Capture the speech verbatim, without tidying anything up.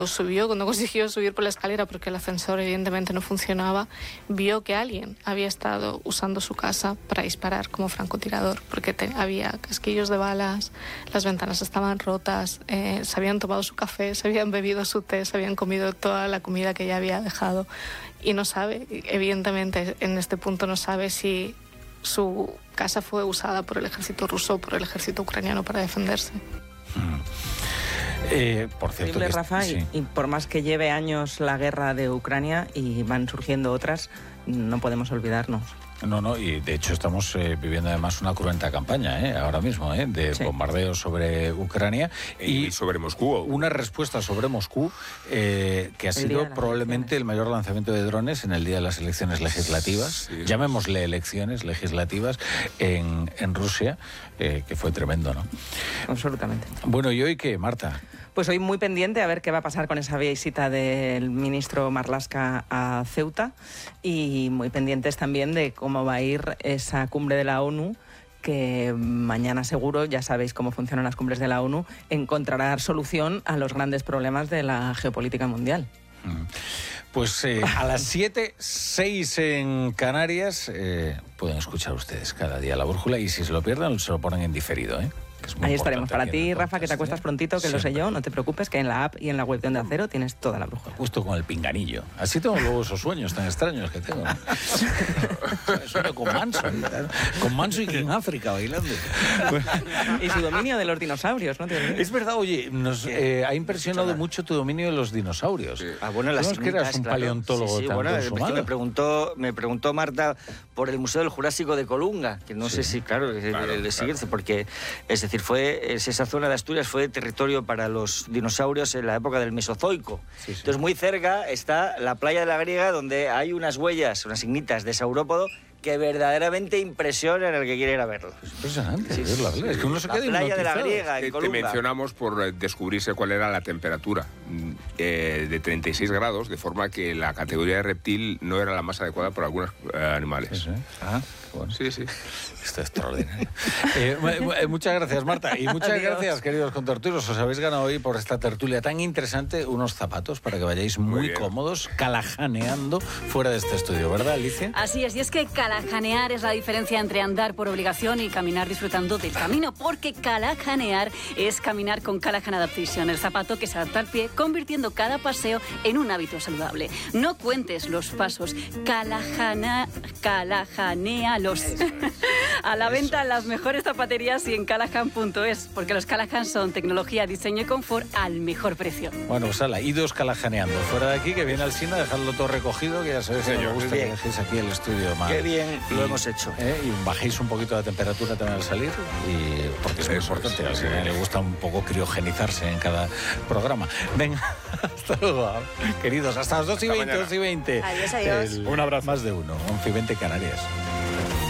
Subió, cuando consiguió subir por la escalera, porque el ascensor evidentemente no funcionaba, vio que alguien había estado usando su casa para disparar como francotirador, porque te, había casquillos de balas, las ventanas estaban rotas, eh, se habían tomado su café, se habían bebido su té, se habían comido toda la comida que ya había dejado, y no sabe, evidentemente en este punto no sabe si su casa fue usada por el ejército ruso o por el ejército ucraniano para defenderse. Mm. Eh, por cierto, Horrible, que, Rafa, sí. y, y por más que lleve años la guerra de Ucrania y van surgiendo otras, no podemos olvidarnos. No, no, y de hecho estamos eh, viviendo además una cruenta campaña, ¿eh? ahora mismo, ¿eh? de sí. bombardeos sobre Ucrania y, y sobre Moscú. Una respuesta sobre Moscú eh, que ha el sido probablemente el mayor lanzamiento de drones en el día de las elecciones legislativas, sí. llamémosle elecciones legislativas en, en Rusia, eh, que fue tremendo, ¿no? Absolutamente. Bueno, ¿y hoy qué, Marta? Pues hoy muy pendiente a ver qué va a pasar con esa visita del ministro Marlaska a Ceuta y muy pendientes también de cómo va a ir esa cumbre de la ONU, que mañana seguro, ya sabéis cómo funcionan las cumbres de la ONU, encontrará solución a los grandes problemas de la geopolítica mundial. Pues eh, a las siete, seis en Canarias, eh, pueden escuchar ustedes cada día La Brújula y si se lo pierden se lo ponen en diferido, ¿eh? Ahí estaremos. Para ti, Rafa, que te acuestas prontito, que Siempre. Lo sé yo, no te preocupes, que en la app y en la web de Onda Cero tienes toda la brújula. Justo con el pinganillo. Así tengo luego esos sueños tan extraños que tengo. Sueño con Manso, con Manso y King África bailando. Y su dominio de los dinosaurios, ¿no? Es verdad, oye, nos eh, ha impresionado mucho tu dominio de los dinosaurios. Sí. Ah, bueno, las que eras un claro. paleontólogo sí, sí, tan bueno, consumado. me preguntó, me preguntó Marta por el Museo del Jurásico de Colunga, que no sí. sé si, claro, claro, le claro. sigue, porque, es decir, fue es esa zona de Asturias fue territorio para los dinosaurios en la época del Mesozoico. Sí, sí. Entonces, muy cerca está la playa de la Griega, donde hay unas huellas, unas ignitas de saurópodo que verdaderamente impresionan al que quiere ir a verlo. Es impresionante, sí, sí, verlo, sí. Es que uno se la queda playa de la Griega, en te, Colunga. te mencionamos por descubrirse cuál era la temperatura eh, de treinta y seis grados, de forma que la categoría de reptil no era la más adecuada para algunos eh, animales. ¿Sí? Ah, bueno. Sí, sí. Esto es extraordinario. eh, muchas gracias, Marta. Y muchas Adiós. gracias, queridos contertulios. Os habéis ganado hoy por esta tertulia tan interesante unos zapatos para que vayáis muy, muy cómodos, calajaneando fuera de este estudio, ¿verdad, Alicia? Así es, y es que calajanear es la diferencia entre andar por obligación y caminar disfrutando del camino, porque calajanear es caminar con Callahan Adaptation, el zapato que se adapta al pie, convirtiendo cada paseo en un hábito saludable. No cuentes los pasos, calajana, calajanealos. A la venta en las mejores zapaterías y en callahan punto es, porque los Callahan son tecnología, diseño y confort al mejor precio. Bueno, pues ala, idos calajaneando. Fuera de aquí, que viene al cine, dejadlo todo recogido, que ya sabéis que me gusta que dejéis aquí el estudio más. Qué bien y, lo hemos hecho. Eh, y bajéis un poquito la temperatura también al salir, y, porque es muy Eso importante. es, Al sí, cine sí. le gusta un poco criogenizarse en cada programa. Venga, hasta luego, queridos. Hasta las dos y veinte, dos y veinte. Adiós, adiós. El, un abrazo. Más de uno, once y veinte Canarias.